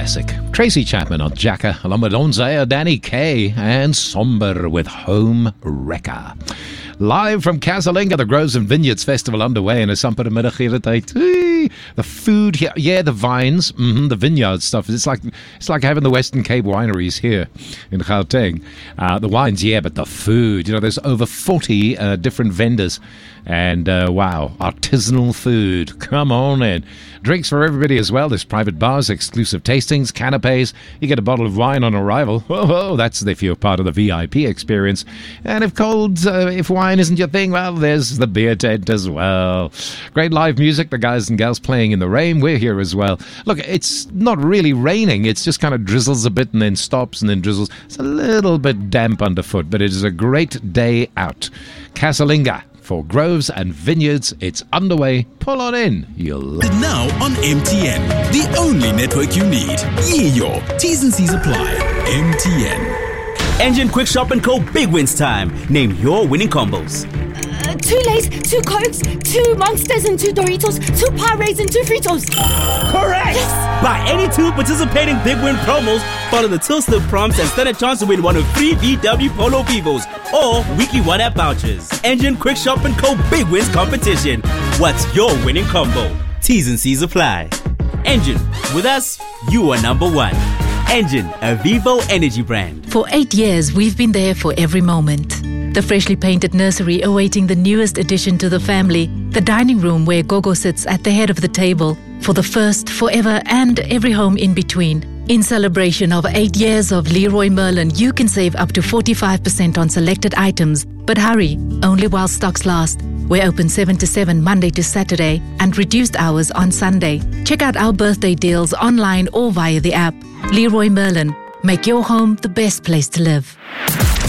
classic. Tracy Chapman on Jacka, along with Onzaya, Danny Kaye, and Somber with Home Wrecker. Live from Casalinga, the Groves and Vineyards Festival underway in a middag hele tyd. The food here, yeah, the vines, the vineyard stuff. It's like having the Western Cape wineries here in Gauteng. The wines, yeah, but the food. You know, there's over 40 different vendors, and wow, artisanal food. Come on in. Drinks for everybody as well. There's private bars, exclusive tastings, canapes. You get a bottle of wine on arrival. Whoa, that's if you're part of the VIP experience. And if wine isn't your thing, well, there's the beer tent as well. Great live music, the guys and gals playing in the rain. We're here as well. Look, it's not really raining. It's just kind of drizzles a bit and then stops and then drizzles. It's a little bit damp underfoot, but it is a great day out. Casalinga for Groves and Vineyards. It's underway. Pull on in. You'll now on MTN, the only network you need. Your T's and C's apply. MTN. Engen Quick Shop & Co. Big Wins time. Name your winning combos. 2 Lays, 2 Cokes, 2 Monsters and 2 Doritos, 2 Pyrex and 2 Fritos. Correct! Yes. Buy any 2 participating Big Win promos, follow the till slip prompts, and stand a chance to win one of 3 VW Polo Vivos or weekly 1-app vouchers. Engen Quick Shop & Co. Big Wins competition. What's your winning combo? T's and C's apply. Engen, with us, you are number one. Engen, a Vivo energy brand. For 8 years, we've been there for every moment. The freshly painted nursery awaiting the newest addition to the family. The dining room where Gogo sits at the head of the table. For the first, forever, and every home in between. In celebration of 8 years of Leroy Merlin, you can save up to 45% on selected items. But hurry, only while stocks last. We're open 7 to 7 Monday to Saturday and reduced hours on Sunday. Check out our birthday deals online or via the app. Leroy Merlin. Make your home the best place to live.